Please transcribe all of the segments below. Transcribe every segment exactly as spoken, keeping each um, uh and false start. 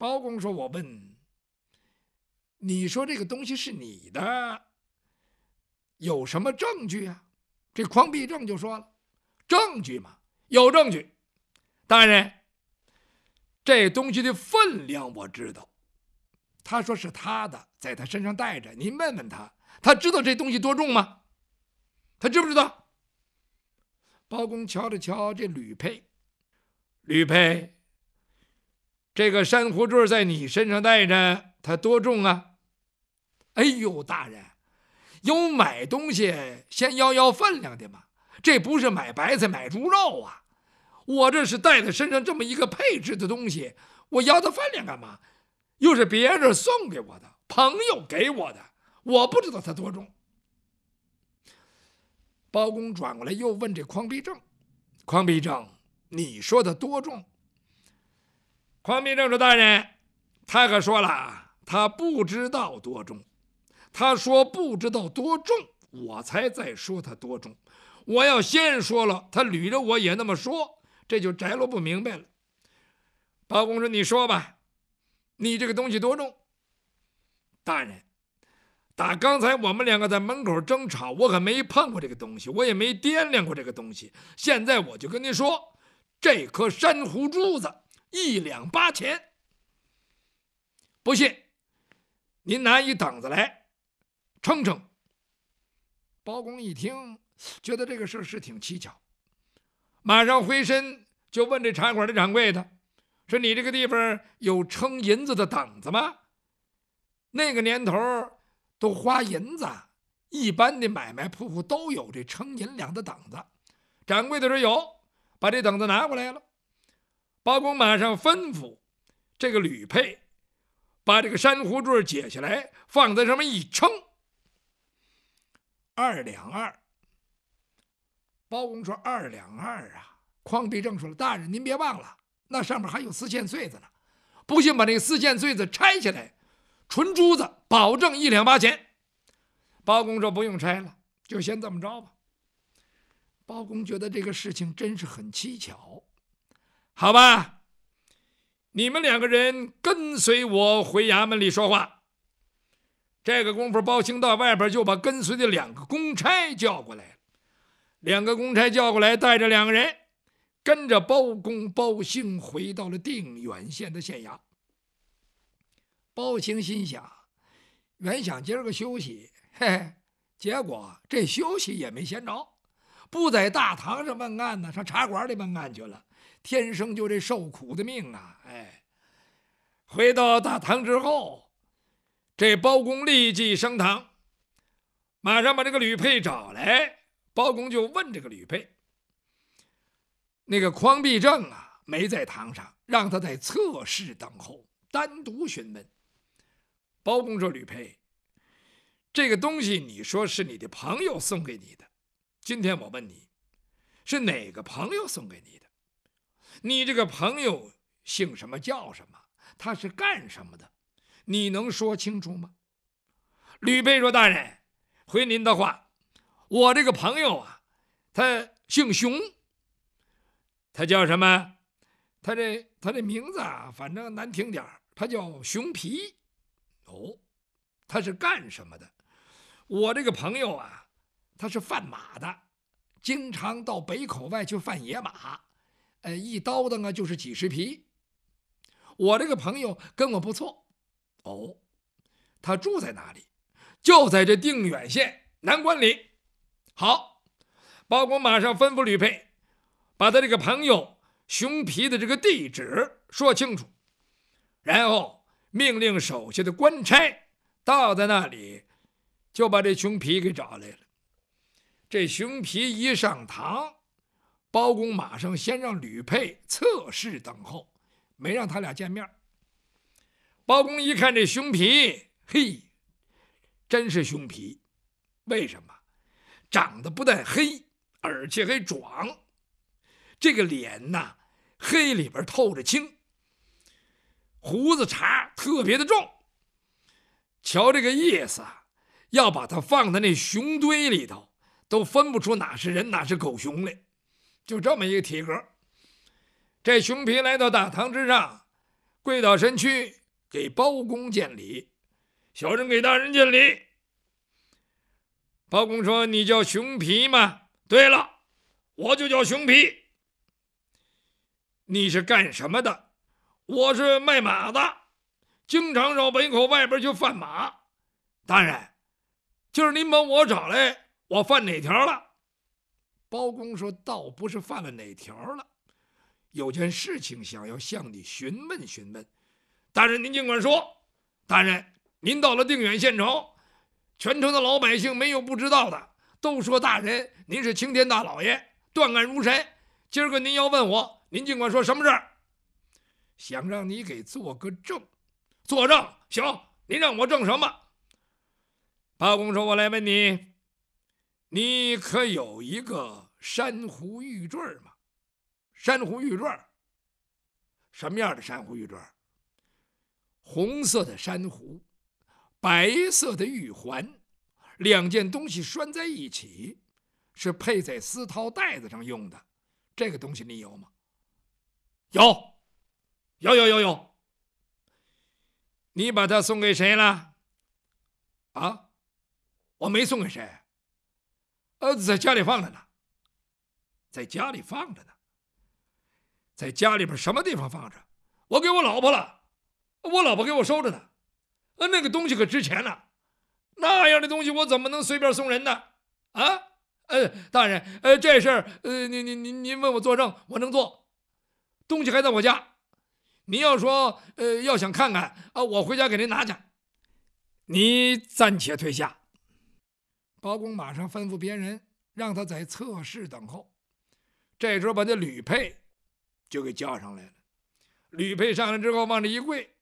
包公说：“我问，你说这个东西是你的，有什么证据啊？”这匡必正就说了：“证据嘛，有证据。大人，这东西的分量我知道。他说是他的，在他身上带着，您问问他，他知道这东西多重吗？他知不知道？”包公瞧了瞧这吕佩，吕佩，这个珊瑚坠在你身上带着，它多重啊？哎呦，大人，有买东西先要要分量的嘛，这不是买白菜买猪肉啊！我这是带在身上这么一个配置的东西，我要它分量干嘛？又是别人送给我的，朋友给我的，我不知道它多重。包公转过来又问这匡必正：“匡必正，你说的多重？”匡必正说：“大人，他可说了，他不知道多重。他说不知道多重，我才再说他多重。我要先说了，他捋着我也那么说，这就摘落不明白了。”包公说：“你说吧，你这个东西多重？”大人，打刚才我们两个在门口争吵，我可没碰过这个东西，我也没掂量过这个东西。现在我就跟您说，这颗珊瑚珠子一两八钱。不信，您拿一等子来称称。包公一听，觉得这个事是挺蹊跷，马上回身就问这茶馆的掌柜的，说：“你这个地方有称银子的等子吗？”那个年头都花银子，一般的买卖铺铺都有这称银两的等子。掌柜的说：“有，把这等子拿过来了。”包公马上吩咐这个吕佩把这个珊瑚坠解下来，放在上面一称，二两二。包公说：“二两二啊！”匡必正说了：“大人您别忘了，那上面还有丝线穗子呢，不信把那个丝线穗子拆下来，纯珠子保证一两八钱。”包公说：“不用拆了，就先这么着吧。”包公觉得这个事情真是很蹊跷。好吧，你们两个人跟随我回衙门里说话。这个功夫，包兴到外边就把跟随的两个公差叫过来了。两个公差叫过来，带着两个人跟着包公、包兴回到了定远县的县衙。包兴心想，原想今儿个休息，嘿嘿，结果这休息也没闲着，不在大堂上问案呢，上茶馆里问案去了。天生就这受苦的命啊！哎，回到大堂之后，这包公立即升堂，马上把这个吕佩找来。包公就问这个吕佩，那个匡必正啊，没在堂上，让他在侧室等候，单独询问。包公说：“吕佩，这个东西你说是你的朋友送给你的，今天我问你，是哪个朋友送给你的？你这个朋友姓什么叫什么？他是干什么的？你能说清楚吗？”吕佩说：“大人，回您的话，我这个朋友啊，他姓熊。他叫什么？他这他这名字啊，反正难听点，他叫熊皮。哦，他是干什么的？我这个朋友啊，他是贩马的，经常到北口外去贩野马。呃，一刀的呢就是几十匹。我这个朋友跟我不错。哦，他住在哪里？就在这定远县南关里。好，包公马上吩咐吕佩，把他这个朋友熊皮的这个地址说清楚，然后命令手下的官差到在那里，就把这熊皮给找来了。这熊皮一上堂，包公马上先让吕佩侧室等候，没让他俩见面。包公一看这熊皮，嘿，真是熊皮。为什么？长得不但黑，而且还壮。这个脸呐，黑里边透着青，胡子茬特别的重。瞧这个意思，要把它放在那熊堆里头，都分不出哪是人哪是狗熊来，就这么一个体格。这熊皮来到大堂之上， 跪倒身躯给包公见礼。小人给大人见礼。包公说：“你叫熊皮吗？”“对了，我就叫熊皮。”“你是干什么的？”“我是卖马的，经常绕北口外边去贩马。”“大人，今儿您把我找来，我犯哪条了？”包公说：“倒不是犯了哪条了，有件事情想要向你询问询问。”“大人您尽管说。”“大人，您到了定远县城，全城的老百姓没有不知道的，都说大人您是青天大老爷，断案如神。今儿个您要问我，您尽管说什么事儿。”“想让你给做个证。”“作证？行，您让我证什么？”包公说：“我来问你，你可有一个珊瑚玉坠吗？”“珊瑚玉坠？什么样的珊瑚玉坠？”“红色的珊瑚，白色的玉环，两件东西拴在一起，是配在丝绦带子上用的。这个东西你有吗？”“有，有有有有。”“你把它送给谁了？”“啊，我没送给谁。呃，在家里放着呢。”“在家里放着呢？在家里边什么地方放着？”“我给我老婆了，我老婆给我收着呢。呃，那个东西可值钱呢，那样的东西我怎么能随便送人呢？啊，呃，大人，呃，这事儿，呃，您您您您问我作证，我能做。东西还在我家，您要说，呃，要想看看啊，我回家给您拿去。你暂且退下。”包公马上吩咐别人，让他在侧室等候。这时候把这吕佩就给叫上来了。吕佩上来之后往这一跪。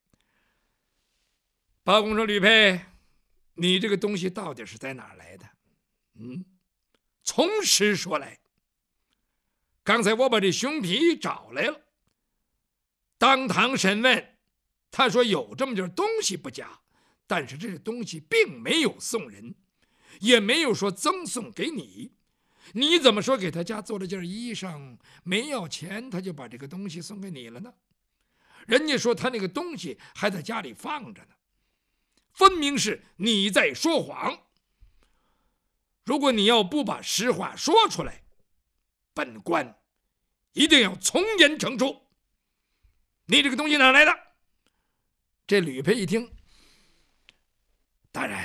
包公说：“吕佩，你这个东西到底是在哪儿来的？”“嗯，从实说来。刚才我把这熊皮找来了，当堂审问，他说有这么件东西不假，但是这个东西并没有送人，也没有说赠送给你。你怎么说给他家做了件衣裳，没要钱他就把这个东西送给你了呢？人家说他那个东西还在家里放着呢，分明是你在说谎。如果你要不把实话说出来，本官一定要从严惩处。你这个东西哪来的？”这吕佩一听：“大人，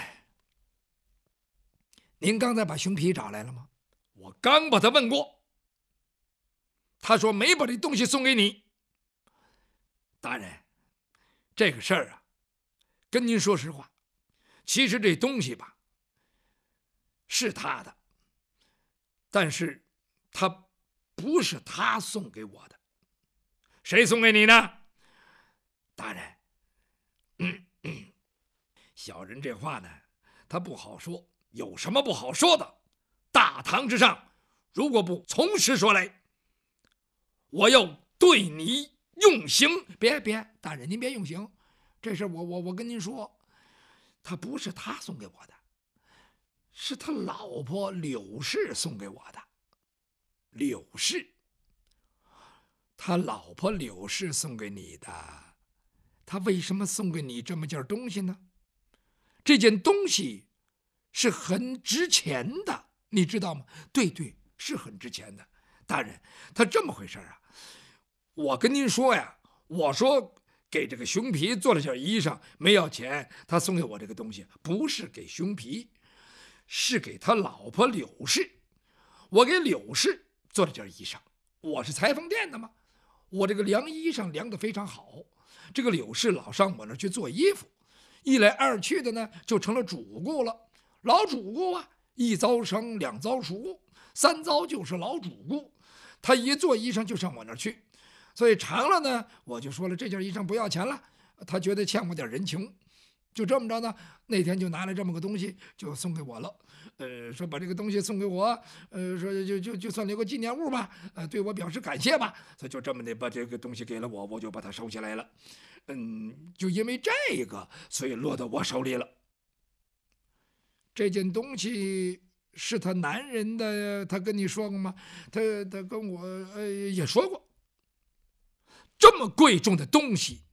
您刚才把熊皮找来了吗？”“我刚把他问过，他说没把这东西送给你。”“大人，这个事儿啊，跟您说实话，其实这东西吧，是他的，但是他不是他送给我的。”“谁送给你呢？”“大人，嗯嗯，小人这话呢，他不好说。有什么不好说的？大堂之上，如果不从实说来，我要对你用刑。”“别别，大人您别用刑，这事我我我跟您说，他不是他送给我的，是他老婆柳氏送给我的。”“柳氏？他老婆柳氏送给你的，他为什么送给你这么件东西呢？这件东西是很值钱的，你知道吗？”“对对，是很值钱的。大人，他这么回事啊，我跟您说呀，我说给这个熊皮做了件衣裳，没要钱，他送给我这个东西，不是给熊皮，是给他老婆柳氏。我给柳氏做了件衣裳，我是裁缝店的嘛，我这个量衣裳量得非常好。这个柳氏老上我那儿去做衣服，一来二去的呢，就成了主顾了。老主顾啊，一遭生，两遭熟，三遭就是老主顾。他一做衣裳就上我那儿去，所以长了呢，我就说了这件衣裳不要钱了。他觉得欠我点人情，就这么着呢，那天就拿来这么个东西就送给我了。呃，说把这个东西送给我，呃，说就就就算留个纪念物吧，呃，对我表示感谢吧。所以就这么的把这个东西给了我，我就把它收起来了。嗯，就因为这个，所以落到我手里了。这件东西是他男人的，他跟你说过吗？他他跟我呃也说过，这么贵重的东西，